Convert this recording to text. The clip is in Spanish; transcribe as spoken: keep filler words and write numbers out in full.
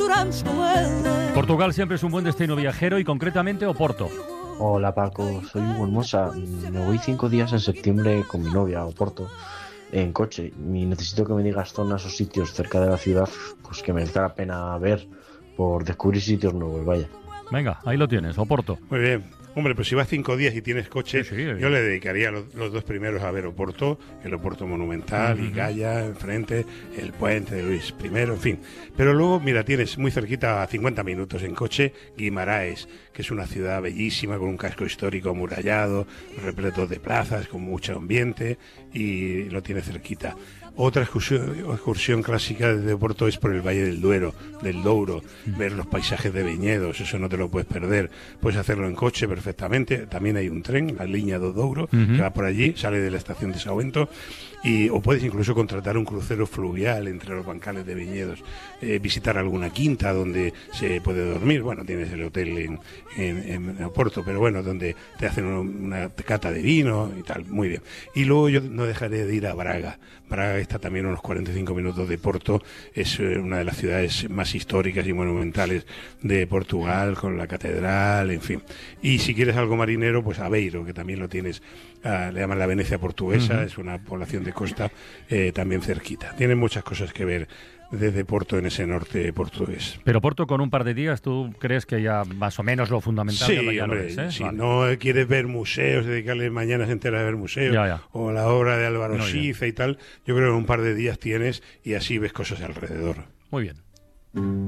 Portugal siempre es un buen destino viajero y concretamente Oporto. Hola Paco, soy Hugo Hermosa. Me voy cinco días en septiembre con mi novia a Oporto en coche y necesito que me digas zonas o sitios cerca de la ciudad pues que merezca la pena ver por descubrir sitios nuevos, vaya. Venga, ahí lo tienes, Oporto. Muy bien. Hombre, pues si vas cinco días y tienes coche, sí, sí, yo le dedicaría los, los dos primeros a ver Oporto, el Oporto Monumental, uh-huh. y Gaia, enfrente, el puente de Luis primero, en fin. Pero luego, mira, tienes muy cerquita, a cincuenta minutos en coche, Guimaraes, que es una ciudad bellísima, con un casco histórico amurallado, repleto de plazas, con mucho ambiente, y lo tiene cerquita. Otra excursión, excursión clásica de Oporto es por el Valle del Duero, del Douro, ver los paisajes de viñedos, eso no te lo puedes perder. Puedes hacerlo en coche perfectamente, también hay un tren, la línea do Douro, uh-huh. que va por allí, sale de la estación de Sauento, y, o puedes incluso contratar un crucero fluvial entre los bancales de viñedos, eh, visitar alguna quinta donde se puede dormir, bueno, tienes el hotel en, en, en Oporto, pero bueno, donde te hacen una, una cata de vino y tal, muy bien. Y luego yo no dejaré de ir a Braga. Braga está también a unos cuarenta y cinco minutos de Porto, es eh, una de las ciudades más históricas y monumentales de Portugal, con la catedral, en fin. Y si quieres algo marinero, pues Aveiro, que también lo tienes, uh, le llaman la Venecia portuguesa, uh-huh. es una población de costa eh, también cerquita. Tienen muchas cosas que ver desde Porto en ese norte portugués. Pero Porto con un par de días, ¿tú crees que ya más o menos lo fundamental sí, ya lo, ya hombre, lo es, ¿eh? Si vale. no quieres ver museos, dedicarle mañanas enteras a ver museos, ya, ya. o la obra de Álvaro no, Siza y tal, yo creo que en un par de días tienes y así ves cosas alrededor. Muy bien.